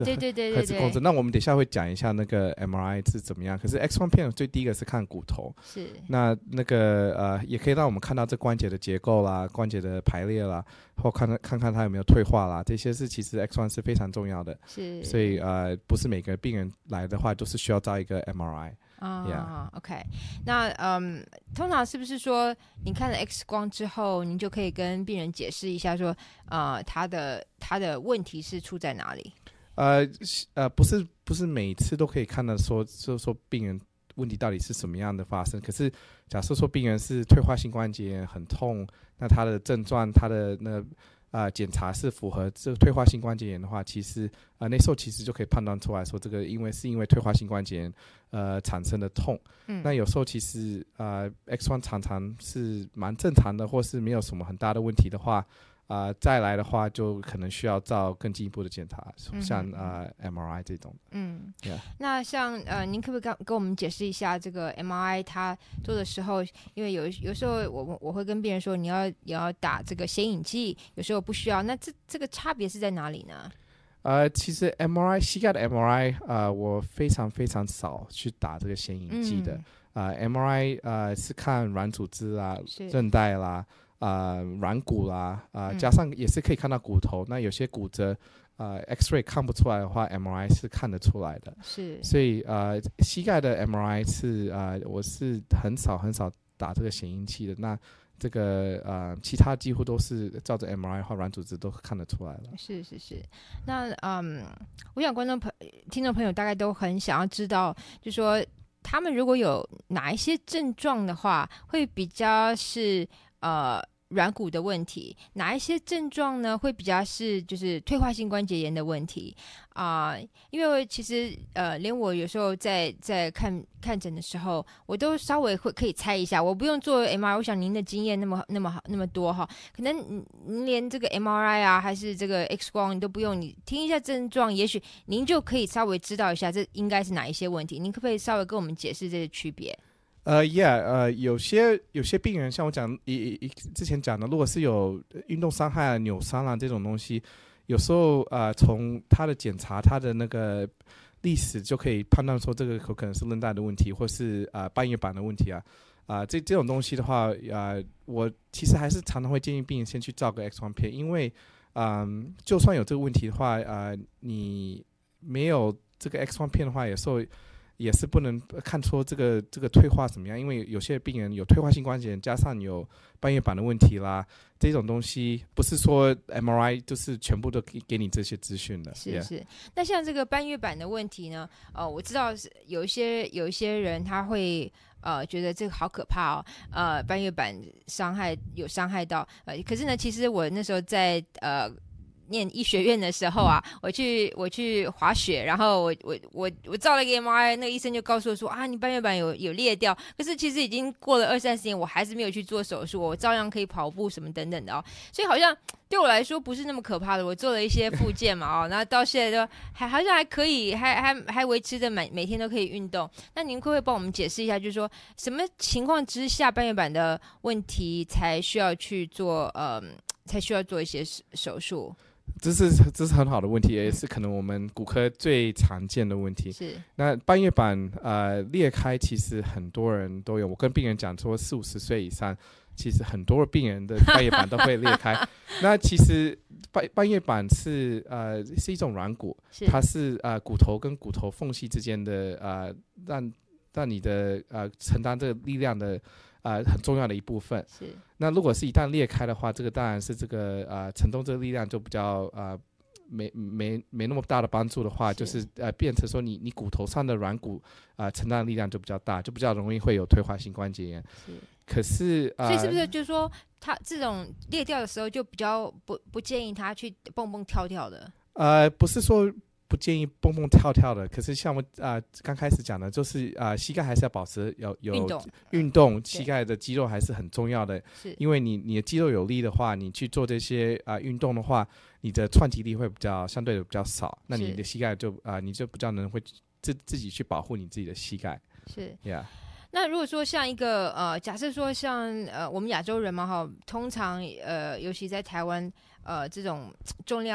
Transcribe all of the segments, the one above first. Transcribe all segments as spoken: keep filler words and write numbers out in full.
对对对对核磁共振。那我们等一下会讲一下那个 M R I 是怎么样。可是 X 光片最第一个是看骨头， 是那那个呃也可以让我们看到这关节的结构啦、关节的排列啦，或看看看它有没有退化啦，这些是其实 X 光是非常重要的。 是， 所以呃不是每个病人来的话都是需要照一个 M R I。 啊、 yeah. OK， 那嗯，通常是不是说你看了 X 光之后，您就可以跟病人解释一下说，呃，他的他的问题是出在哪里？ 呃呃，不是不是每次都可以看到说，就说病人问题到底是什么样的发生。可是假设说病人是退化性关节炎很痛，那他的症状，他的那呃检查是符合这个退化性关节炎的话，其实呃那时候其实就可以判断出来说，这个因为是因为退化性关节炎呃产生的痛。嗯、那有时候其实呃 X 光常常是蛮正常的，或是没有什么很大的问题的话。呃，再来的话就可能需要照更进一步的检查，像、嗯、呃 M R I 这种。 嗯， yeah. 那像呃，您可不可以跟跟我们解释一下这个 M R I 它做的时候，因为有有时候我我会跟病人说，你要你要打这个显影剂，有时候不需要，那这这个差别是在哪里呢？ 呃，其实 M R I 膝盖的 M R I 呃，我非常非常少去打这个显影剂的。嗯、呃 ，M R I 呃是看软组织啦、韧带啦。呃，软骨啦，呃，加上也是可以看到骨头。嗯、那有些骨折，呃 ，X-ray 看不出来的话 ，M R I 是看得出来的。 是， 所以呃，膝盖的 M R I 是呃，我是很少很少打这个显影剂的。那这个呃，其他几乎都是照着 M R I 或软组织都看得出来了。 是是是，那嗯，我想观众朋听众朋友大概都很想要知道，就说他们如果有哪一些症状的话，会比较是呃。软骨的问题，哪一些症状呢？会比较是就是退化性关节炎的问题啊、呃，因为其实呃，连我有时候在在看看诊的时候，我都稍微会可以猜一下，我不用做 M R I， 我想您的经验那么那么好那么多哈，可能您连这个 M R I 啊，还是这个 X 光你都不用，你听一下症状，也许您就可以稍微知道一下这应该是哪一些问题。您可不可以稍微跟我们解释这些区别？ 呃、uh, ，Yeah， 呃，有些有些病人，像我讲，一一之前讲的，如果是有运动伤害啊、扭伤啊这种东西，有时候呃，从他的检查，他的那个历史就可以判断说，这个有可能是韧带的问题，或是呃半月板的问题啊，啊、呃，这这种东西的话，呃，我其实还是常常会建议病人先去照个 X 光片，因为嗯、呃，就算有这个问题的话，呃，你没有这个 X 光片的话，有时候。也是不能看出这个这个退化怎么样，因为有些病人有退化性关节炎，加上有半月板的问题啦，这种东西不是说 M R I 就是全部都给给你这些资讯的。 是是， yeah. 那像这个半月板的问题呢，呃，我知道有一些有一些人他会呃觉得这个好可怕哦，呃，半月板伤害有伤害到，呃，可是呢，其实我那时候在呃。念医学院的时候啊，我去我去滑雪，然后我我我我照了一个 M R I， 那个医生就告诉我说啊，你半月板有有裂掉，可是其实已经过了二三十年，我还是没有去做手术，我照样可以跑步什么等等的哦，所以好像对我来说不是那么可怕的。我做了一些复健嘛，哦，然后到现在都还好像还可以，还还还维持着每每天都可以运动。那您会不会帮我们解释一下，就是说什么情况之下半月板的问题才需要去做呃，才需要做一些手术？ 这是这是很好的问题，也是可能我们骨科最常见的问题。 是那半月板呃裂开，其实很多人都有。我跟病人讲说，四五十岁以上，其实很多病人的半月板都会裂开。那其实半半月板是呃是一种软骨，是它是呃骨头跟骨头缝隙之间的呃让让你的呃承担这个力量的。呃，很重要的一部分。 是。 那如果是一旦裂开的话，这个当然是这个呃承重这个力量就比较呃没没没那么大的帮助的话，是就是呃变成说你你骨头上的软骨啊、呃、承担的力量就比较大，就比较容易会有退化性关节炎。 是。 可是呃， 所以是不是就是说，它这种裂掉的时候就比较不不建议他去蹦蹦跳跳的？ 呃，不是说。不建议蹦蹦跳跳的，可是像我啊刚、呃、开始讲的，就是啊、呃、膝盖还是要保持有有运动， 运动膝盖的肌肉还是很重要的。 是， 因为你你的肌肉有力的话，你去做这些啊、呃、运动的话，你的串击力会比较相对的比较少，那你的膝盖就啊、呃、你就比较能会自自己去保护你自己的膝盖。 是 ，Yeah。 那如果说像一个呃，假设说像呃我们亚洲人嘛哈，通常呃尤其在台湾呃这种重量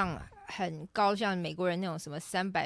很高，像美国人那种什么三百